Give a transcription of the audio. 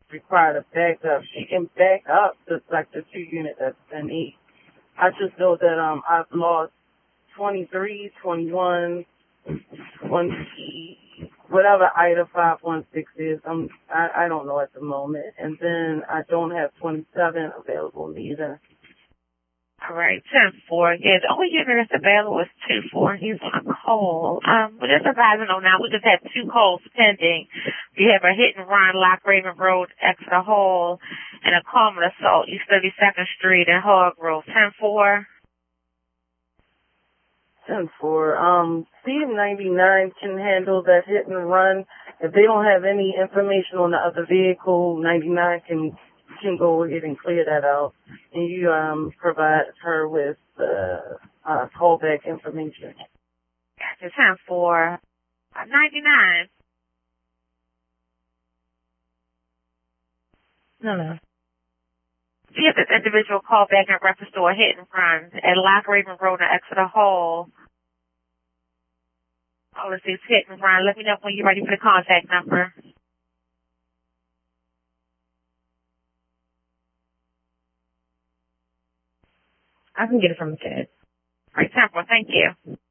required a backup. She can back up to like the 2 unit that's been eat. I just know that I've lost 23, 21, 20, whatever Ida 516 is. I don't know at the moment. And then I don't have 27 available neither. All right, 10-4. Yeah, the only unit that's available is 2-4. He's on a call. We're just advising on now. We just had 2 calls pending. We have a hit and run, Lock Raven Road, Exeter Hall, and a common assault, East 32nd Street and Hog Grove. 10-4. 10-4. CM99 can handle that hit and run. If they don't have any information on the other vehicle, 99 can go ahead and clear that out. And you provide her with callback information. Gotcha. 10-4. 99. No. See if this individual called back in reference to a hit and run at Lock Raven Road and Exeter Hall. Policies hit and run. Let me know when you're ready for the contact number. I can get it from the Fed. All right, 10-4. Thank you.